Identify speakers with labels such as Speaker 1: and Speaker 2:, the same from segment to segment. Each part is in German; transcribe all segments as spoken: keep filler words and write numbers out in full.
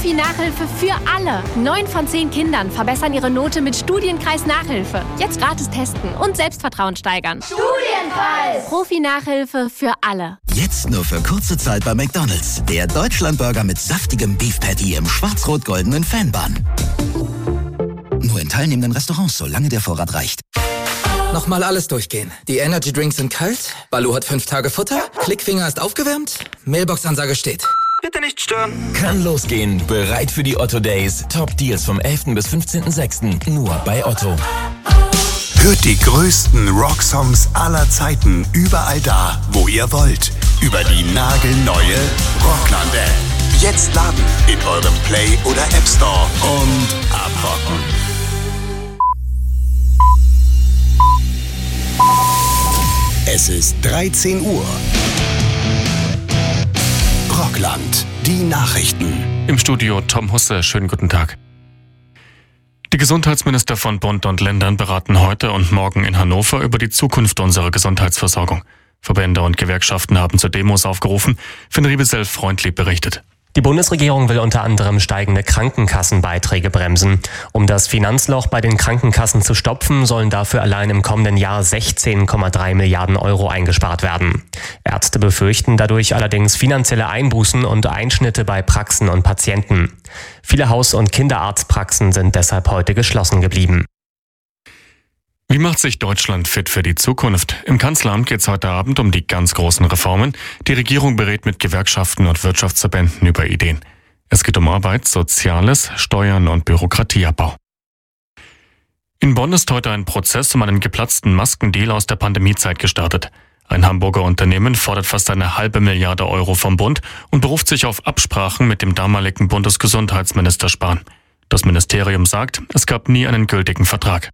Speaker 1: Profi-Nachhilfe für alle. Neun von zehn Kindern verbessern ihre Note mit Studienkreis Nachhilfe. Jetzt gratis testen und Selbstvertrauen steigern.
Speaker 2: Studienkreis!
Speaker 1: Profi-Nachhilfe für alle.
Speaker 3: Jetzt nur für kurze Zeit bei McDonald's. Der Deutschlandburger mit saftigem Beef Patty im schwarz-rot-goldenen Fanbun. Nur in teilnehmenden Restaurants, solange der Vorrat reicht.
Speaker 4: Nochmal alles durchgehen. Die Energy Drinks sind kalt, Baloo hat fünf Tage Futter, Klickfinger ist aufgewärmt, Mailbox-Ansage steht.
Speaker 5: Bitte nicht stören.
Speaker 6: Kann losgehen. Bereit für die Otto Days. Top Deals vom elften bis fünfzehnten sechsten Nur bei Otto.
Speaker 7: Hört die größten Rocksongs aller Zeiten überall da, wo ihr wollt. Über die nagelneue Rockland-App. Jetzt laden in eurem Play- oder App Store und abrocken. Es ist dreizehn Uhr. Rockland, die Nachrichten.
Speaker 8: Im Studio Tom Husse, schönen guten Tag. Die Gesundheitsminister von Bund und Ländern beraten heute und morgen in Hannover über die Zukunft unserer Gesundheitsversorgung. Verbände und Gewerkschaften haben zu Demos aufgerufen. Finn Riebesell-Freundlieb berichtet.
Speaker 9: Die Bundesregierung will unter anderem steigende Krankenkassenbeiträge bremsen. Um das Finanzloch bei den Krankenkassen zu stopfen, sollen dafür allein im kommenden Jahr sechzehn Komma drei Milliarden Euro eingespart werden. Ärzte befürchten dadurch allerdings finanzielle Einbußen und Einschnitte bei Praxen und Patienten. Viele Haus- und Kinderarztpraxen sind deshalb heute geschlossen geblieben.
Speaker 8: Wie macht sich Deutschland fit für die Zukunft? Im Kanzleramt geht es heute Abend um die ganz großen Reformen. Die Regierung berät mit Gewerkschaften und Wirtschaftsverbänden über Ideen. Es geht um Arbeit, Soziales, Steuern und Bürokratieabbau. In Bonn ist heute ein Prozess um einen geplatzten Maskendeal aus der Pandemiezeit gestartet. Ein Hamburger Unternehmen fordert fast eine halbe Milliarde Euro vom Bund und beruft sich auf Absprachen mit dem damaligen Bundesgesundheitsminister Spahn. Das Ministerium sagt, es gab nie einen gültigen Vertrag.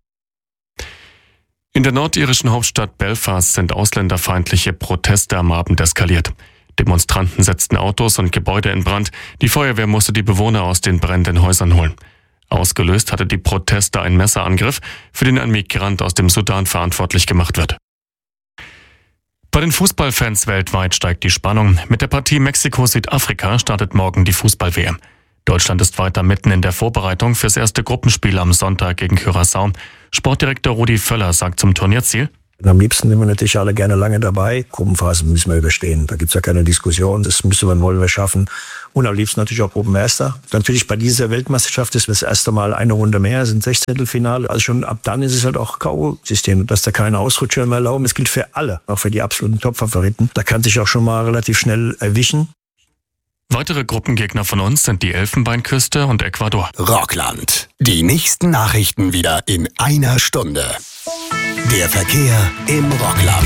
Speaker 8: In der nordirischen Hauptstadt Belfast sind ausländerfeindliche Proteste am Abend eskaliert. Demonstranten setzten Autos und Gebäude in Brand. Die Feuerwehr musste die Bewohner aus den brennenden Häusern holen. Ausgelöst hatte die Proteste einen Messerangriff, für den ein Migrant aus dem Sudan verantwortlich gemacht wird. Bei den Fußballfans weltweit steigt die Spannung. Mit der Partie Mexiko-Südafrika startet morgen die Fußball-W M. Deutschland ist weiter mitten in der Vorbereitung fürs erste Gruppenspiel am Sonntag gegen Curaçao. Sportdirektor Rudi Völler sagt zum Turnierziel:
Speaker 10: Am liebsten sind wir natürlich alle gerne lange dabei. Gruppenphase müssen wir überstehen. Da gibt's ja keine Diskussion. Das müssen wir, wollen wir schaffen. Und am liebsten natürlich auch Gruppenerster. Natürlich bei dieser Weltmeisterschaft ist das erste Mal eine Runde mehr, sind Sechzehntelfinale. Also schon ab dann ist es halt auch K O-System, dass da keine Ausrutscher mehr erlauben. Es gilt für alle, auch für die absoluten Top-Favoriten. Da kann sich auch schon mal relativ schnell erwischen.
Speaker 8: Weitere Gruppengegner von uns sind die Elfenbeinküste und Ecuador.
Speaker 7: Rockland. Die nächsten Nachrichten wieder in einer Stunde. Der Verkehr im Rockland.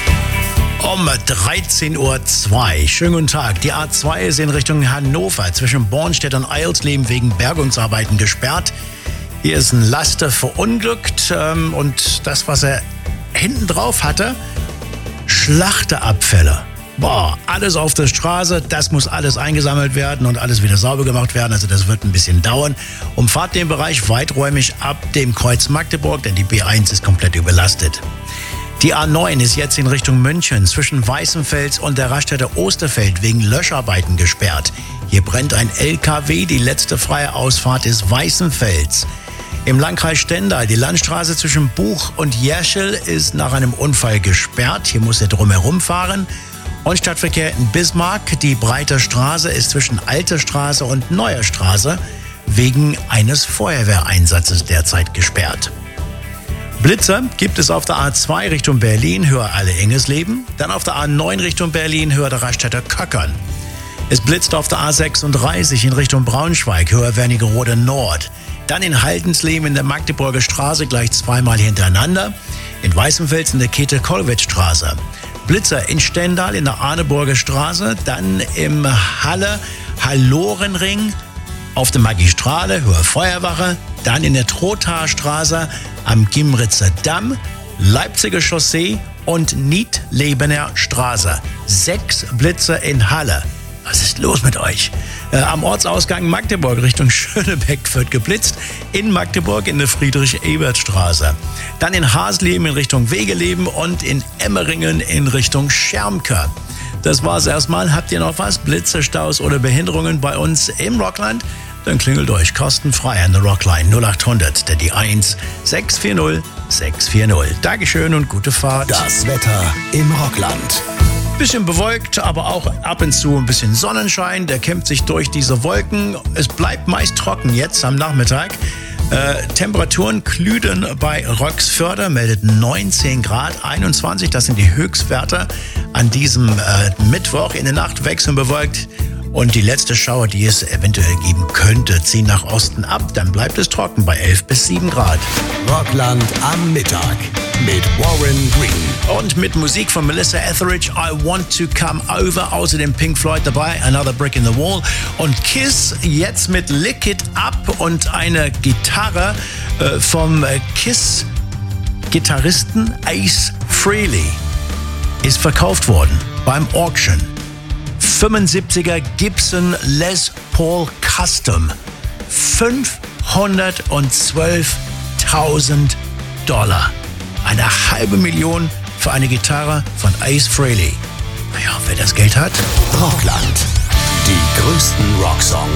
Speaker 11: Um dreizehn Uhr zwei. Schönen guten Tag. Die A zwei ist in Richtung Hannover zwischen Bornstedt und Eilsleben wegen Bergungsarbeiten gesperrt. Hier ist ein Laster verunglückt ähm, und das, was er hinten drauf hatte, Schlachterabfälle. Boah, alles auf der Straße, das muss alles eingesammelt werden und alles wieder sauber gemacht werden. Also das wird ein bisschen dauern. Umfahrt den Bereich weiträumig ab dem Kreuz Magdeburg, denn die B eins ist komplett überlastet. Die A neun ist jetzt in Richtung München zwischen Weißenfels und der Raststätte Osterfeld wegen Löscharbeiten gesperrt. Hier brennt ein L K W, die letzte freie Ausfahrt ist Weißenfels. Im Landkreis Stendal, die Landstraße zwischen Buch und Jerschel ist nach einem Unfall gesperrt. Hier muss er drumherum fahren. Und Stadtverkehr in Bismarck, die Breiter Straße ist zwischen Alter Straße und Neuer Straße wegen eines Feuerwehreinsatzes derzeit gesperrt. Blitzer gibt es auf der A zwei Richtung Berlin, höher Alle-Engesleben, dann auf der A neun Richtung Berlin, höher der Raststätter Köckern. Es blitzt auf der A sechsunddreißig in Richtung Braunschweig, höher Wernigerode Nord. Dann in Haldensleben in der Magdeburger Straße gleich zweimal hintereinander, in Weißenfels in der Käthe-Kollwitz-Straße. Blitzer in Stendal in der Arneburger Straße, dann im Halle Hallorenring auf der Magistrale, höher Feuerwache, dann in der Trothaarstraße am Gimritzer Damm, Leipziger Chaussee und Niedlebener Straße. Sechs Blitzer in Halle. Was ist los mit euch? Äh, am Ortsausgang Magdeburg Richtung Schönebeck wird geblitzt. In Magdeburg in der Friedrich-Ebert-Straße. Dann in Hasleben in Richtung Wegeleben und in Emmeringen in Richtung Schermke. Das war's erstmal. Habt ihr noch was? Blitzerstaus oder Behinderungen bei uns im Rockland? Dann klingelt euch kostenfrei an der Rockline null acht hundert, der die eins sechs vier null sechs vier null. Dankeschön und gute Fahrt.
Speaker 7: Das Wetter im Rockland.
Speaker 11: Bisschen bewölkt, aber auch ab und zu ein bisschen Sonnenschein. Der kämpft sich durch diese Wolken. Es bleibt meist trocken jetzt am Nachmittag. Äh, Temperaturen glühen bei Roxförde, meldet neunzehn Grad, einundzwanzig. Das sind die Höchstwerte an diesem äh, Mittwoch. In der Nacht wechseln bewölkt. Und die letzte Schauer, die es eventuell geben könnte, ziehen nach Osten ab. Dann bleibt es trocken bei elf bis sieben Grad.
Speaker 7: Rockland am Mittag mit Warren Green.
Speaker 11: Und mit Musik von Melissa Etheridge, I Want to Come Over. Außerdem Pink Floyd dabei, Another Brick in the Wall. Und Kiss jetzt mit Lick It Up und eine Gitarre äh, vom äh, Kiss-Gitarristen Ace Frehley. Ist verkauft worden beim Auction. fünfundsiebziger Gibson Les Paul Custom. fünfhundertzwölftausend Dollar. Eine halbe Million für eine Gitarre von Ace Frehley. Naja, wer das Geld hat.
Speaker 7: Rockland. Die größten Rocksongs